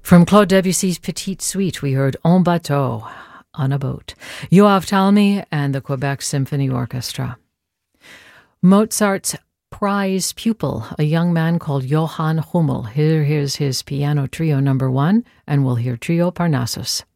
From Claude Debussy's Petite Suite, we heard En Bateau, on a boat. Yoav Talmy and the Quebec Symphony Orchestra. Mozart's prize pupil, a young man called Johann Hummel. Here's his piano trio number 1, and we'll hear Trio Parnassus.